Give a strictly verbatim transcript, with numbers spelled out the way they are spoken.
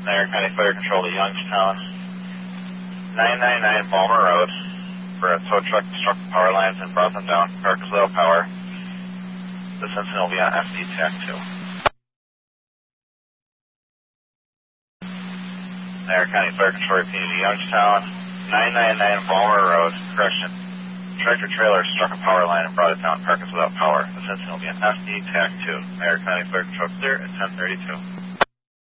Niagara County Fire Control to Youngstown. nine ninety-nine Balmer Road, where a tow truck struck the power lines and brought them down. Park is without power. This incident will be on F D TAC two. Niagara County Fire Control repeating to Youngstown. nine ninety-nine Balmer Road, correction. Tractor trailer struck a power line and brought it down. Park is without power. This incident will be on F D TAC two. Niagara County Fire Control clear at ten thirty-two.